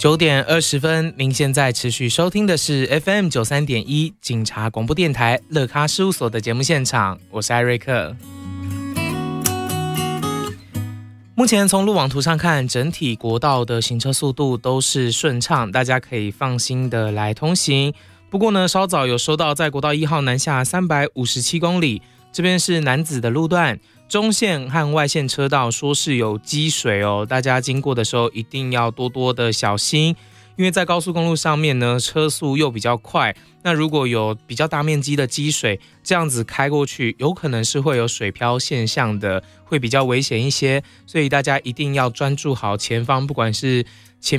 9点20分，您现在持续收听的是 FM93.1警察广播电台乐咖事务所的节目现场，我是艾瑞克。目前从路网图上看，整体国道的行车速度都是顺畅，大家可以放心的来通行。不过呢，稍早有收到在国道1号南下357公里，这边是楠梓的路段，中线和外线车道说是有积水哦，大家经过的时候一定要多多的小心，因为在高速公路上面呢，车速又比较快，那如果有比较大面积的积水，这样子开过去，有可能是会有水漂现象的，会比较危险一些，所以大家一定要专注好前方，不管是